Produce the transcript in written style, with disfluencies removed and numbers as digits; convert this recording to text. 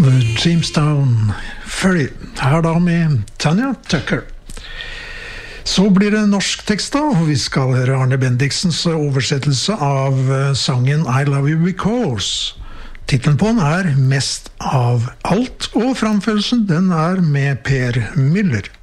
Jamestown Ferry, her da med Tanya Tucker. Så blir det norsk tekst da, og vi skal høre Arne Bendiksens oversettelse av sangen I Love You Because. Titlen på den er Mest av alt, og framførelsen den er med Per Müller.